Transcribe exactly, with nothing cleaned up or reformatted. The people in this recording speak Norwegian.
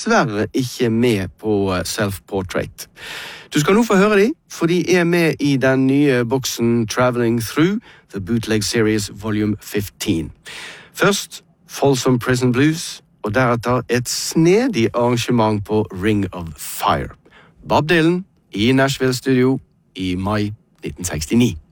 dessverre ikke med på Self-Portrait. Du skal nå få høre de, for de er med i den nye boksen Traveling Through, The Bootleg Series Volume femten. Først Folsom Prison Blues, og deretter et snedig arrangement på Ring of Fire. Bob Dylan i Nashville Studio i mai nitten sekstini.